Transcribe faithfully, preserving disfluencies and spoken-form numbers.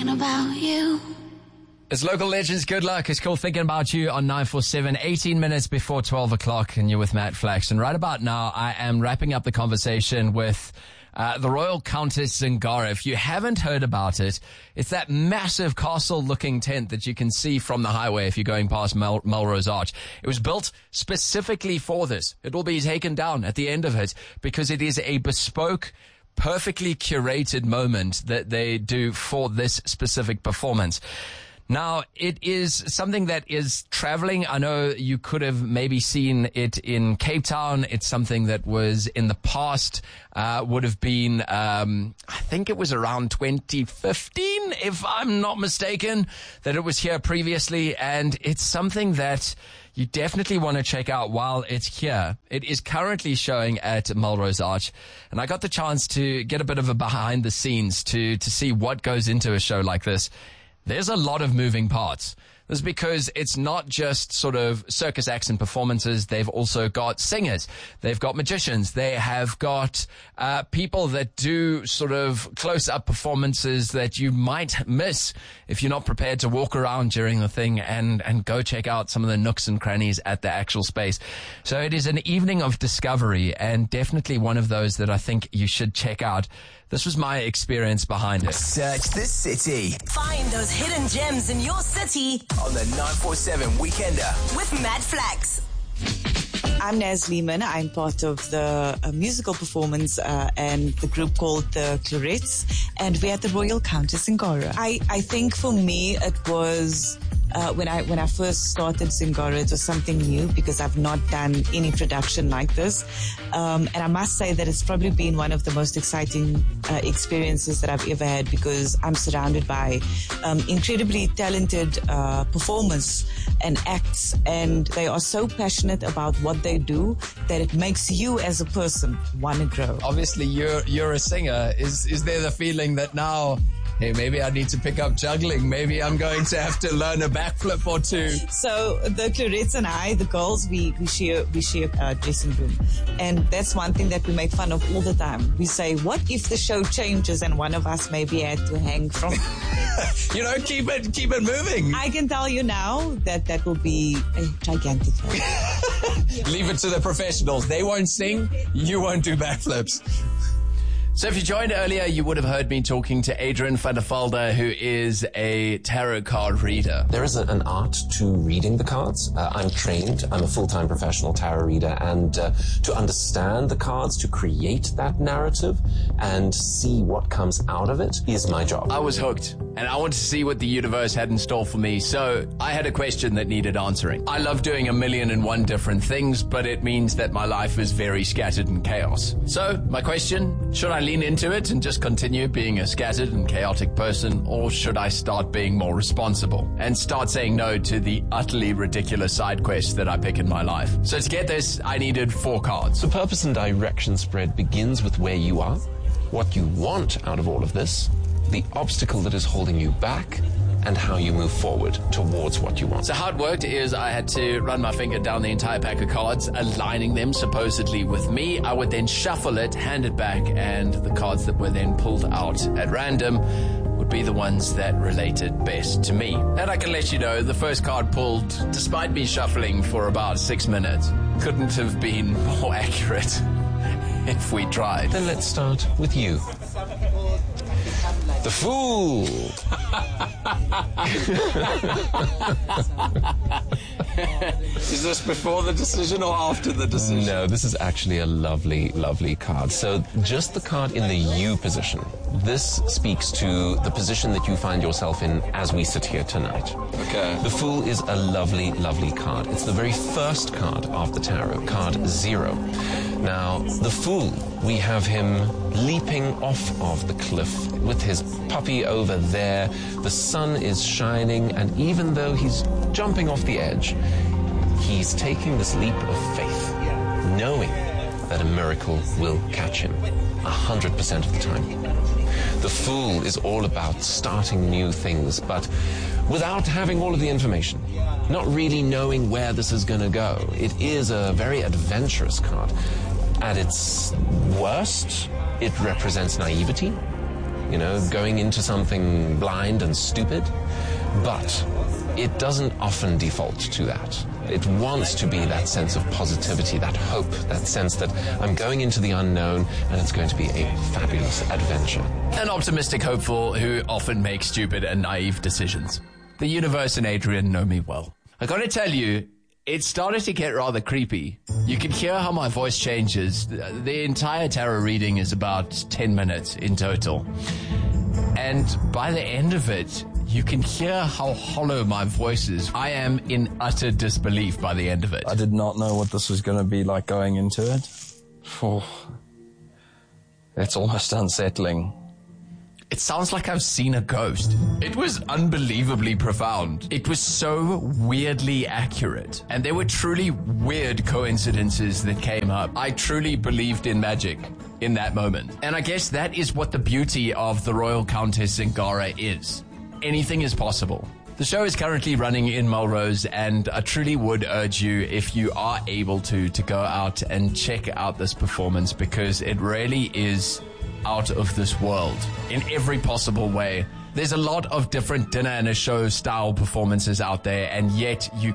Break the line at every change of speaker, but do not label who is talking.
thinking about you.
It's Local Legends. Good luck. It's called Thinking About You on nine four seven, eighteen minutes before twelve o'clock, and you're with Matt Flax. And right about now, I am wrapping up the conversation with uh, the Royal Countess Zingara. If you haven't heard about it, it's that massive castle-looking tent that you can see from the highway if you're going past Mel- Melrose Arch. It was built specifically for this. It will be taken down at the end of it because it is a bespoke, perfectly curated moment that they do for this specific performance. Now, it is something that is traveling. I know you could have maybe seen it in Cape Town. It's something that was in the past, uh, would have been, um, I think it was around twenty fifteen, if I'm not mistaken, that it was here previously. And it's something that you definitely want to check out while it's here. It is currently showing at Melrose Arch. And I got the chance to get a bit of a behind the scenes to, to see what goes into a show like this. There's a lot of moving parts. This is because it's not just sort of circus acts and performances. They've also got singers. They've got magicians. They have got uh, people that do sort of close-up performances that you might miss if you're not prepared to walk around during the thing and, and go check out some of the nooks and crannies at the actual space. So it is an evening of discovery and definitely one of those that I think you should check out. This was my experience behind it.
Search the city.
Find those hidden gems in your city
On the nine four seven Weekender.
with Matt Flax.
I'm Naz Lehman. I'm part of the uh, musical performance uh, and the group called the Clarettes, and we're at the Royal Countess Zingara. I, I think for me it was uh, when I when I first started Zingara, it was something new because I've not done any production like this, um, and I must say that it's probably been one of the most exciting uh, experiences that I've ever had because I'm surrounded by um, incredibly talented uh, performers and acts, and they are so passionate about what they do that it makes you as a person want to grow.
Obviously, you're you're a singer. Is is there the feeling that now, hey, maybe I need to pick up juggling? Maybe I'm going to have to learn a backflip or two.
So the Clarettes and I, the girls, we, we share we share a dressing room, and that's one thing that we make fun of all the time. We say, what if the show changes and one of us maybe had to hang from?
You know, keep it keep it moving.
I can tell you now that that will be a gigantic fail.
Leave it to the professionals. They won't sing. You won't do backflips. So if you joined earlier, you would have heard me talking to Adrian van der Velde, who is a tarot card reader.
There is a, an art to reading the cards. Uh, I'm trained. I'm a full-time professional tarot reader. And uh, to understand the cards, to create that narrative and see what comes out of it is my job.
I was hooked, and I wanted to see what the universe had in store for me. So I had a question that needed answering. I love doing a million and one different things, but it means that my life is very scattered and chaos. So my question, should I lean into it and just continue being a scattered and chaotic person, or should I start being more responsible and start saying no to the utterly ridiculous side quests that I pick in my life? So to get this, I needed four cards.
The purpose and direction spread begins with where you are, what you want out of all of this, the obstacle that is holding you back, and how you move forward towards what you want.
So how it worked is I had to run my finger down the entire pack of cards, aligning them supposedly with me. I would then shuffle it, hand it back, and the cards that were then pulled out at random would be the ones that related best to me. And I can let you know, the first card pulled, despite me shuffling for about six minutes, couldn't have been more accurate if we tried.
Then let's start with you. The Fool.
Is this before the decision or after the decision?
No, this is actually a lovely, lovely card. So just the card in the you position. This speaks to the position that you find yourself in as we sit here tonight.
Okay.
The Fool is a lovely, lovely card. It's the very first card of the tarot, card zero. Now, the Fool, we have him leaping off of the cliff with his puppy over there. The sun is shining, and even though he's jumping off the edge, he's taking this leap of faith, knowing that a miracle will catch him a hundred percent of the time. The Fool is all about starting new things, but without having all of the information, not really knowing where this is going to go. It is a very adventurous card. At its worst, it represents naivety. you know, going into something blind and stupid. But it doesn't often default to that. It wants to be that sense of positivity, that hope, that sense that I'm going into the unknown and it's going to be a fabulous adventure.
An optimistic hopeful who often makes stupid and naive decisions. The universe and Adrian know me well. I gotta tell you, it started to get rather creepy. You can hear how my voice changes. The entire tarot reading is about ten minutes in total. And by the end of it, you can hear how hollow my voice is. I am in utter disbelief by the end of it.
I did not know what this was going to be like going into it. Oh, it's almost unsettling.
It sounds like I've seen a ghost. It was unbelievably profound. It was so weirdly accurate. And there were truly weird coincidences that came up. I truly believed in magic in that moment. And I guess that is what the beauty of the Royal Countess Zingara is. Anything is possible. The show is currently running in Melrose, and I truly would urge you, if you are able to, to go out and check out this performance, because it really is out of this world in every possible way. There's a lot of different dinner and a show style performances out there, and yet you